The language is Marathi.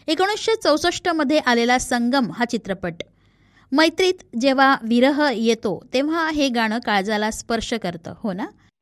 1964 आलेला संगम हा चित्रपट. मैत्रीत जेव्हा विरह येतो तेव्हा हे गाणं काळजाला स्पर्श करतं, हो ना.